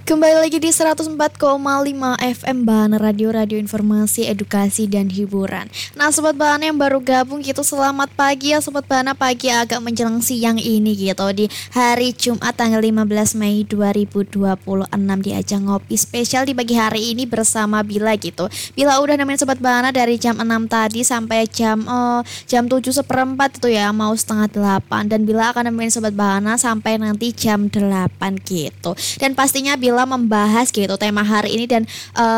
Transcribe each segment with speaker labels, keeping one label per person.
Speaker 1: Kembali lagi di 104,5 FM Bahana Radio Informasi, Edukasi, dan Hiburan. Nah Sobat Bahana yang baru gabung gitu, selamat pagi ya Sobat Bahana. Pagi agak menjelang siang ini gitu, di hari Jumat tanggal 15 Mei 2026, di ajang ngopi spesial di pagi hari ini bersama Bila gitu. Bila udah nemenin Sobat Bahana dari jam 6 tadi sampai jam 7 seperempat itu ya, mau setengah 8. Dan Bila akan nemenin Sobat Bahana sampai nanti jam 8 gitu. Dan pastinya Bila membahas gitu tema hari ini dan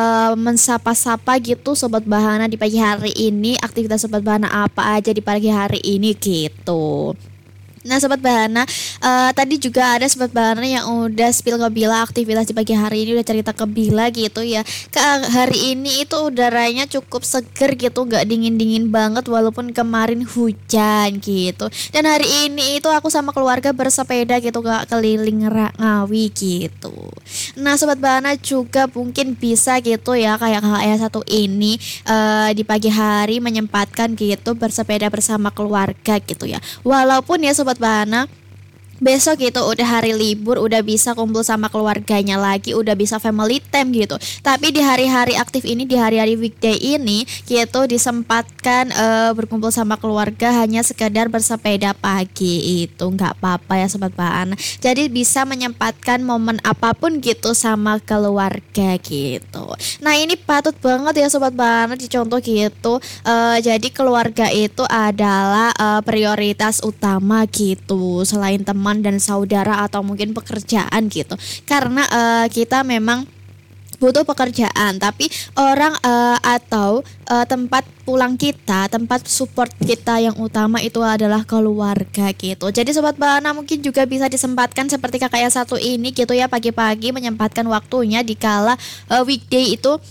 Speaker 1: mensapa-sapa gitu Sobat Bahana di pagi hari ini. Aktivitas Sobat Bahana apa aja di pagi hari ini gitu. Nah Sobat Bahana, tadi juga ada Sobat Bahana yang udah spill ke Bila aktivitas di pagi hari ini, udah cerita ke Bila gitu ya. Hari ini itu udaranya cukup seger gitu, gak dingin-dingin banget walaupun kemarin hujan gitu. Dan hari ini itu aku sama keluarga bersepeda gitu, gak keliling Ngawi gitu. Nah Sobat Bahana juga mungkin bisa gitu ya, kayak satu ini di pagi hari menyempatkan gitu bersepeda bersama keluarga gitu ya. Walaupun ya Sobat Bahana, besok gitu udah hari libur, udah bisa kumpul sama keluarganya lagi, udah bisa family time gitu. Tapi di hari-hari aktif ini, di hari-hari weekday ini gitu disempatkan berkumpul sama keluarga hanya sekedar bersepeda pagi, itu nggak apa-apa ya Sobat Bahana. Jadi bisa menyempatkan momen apapun gitu sama keluarga gitu. Nah ini patut banget ya Sobat Bahana dicontoh gitu. Jadi keluarga itu adalah prioritas utama gitu, selain teman dan saudara atau mungkin pekerjaan gitu. Karena kita memang butuh pekerjaan, tapi orang atau tempat pulang kita, tempat support kita yang utama itu adalah keluarga gitu. Jadi Sobat Bahana mungkin juga bisa disempatkan seperti kakak yang satu ini gitu ya, pagi-pagi menyempatkan waktunya di kala weekday itu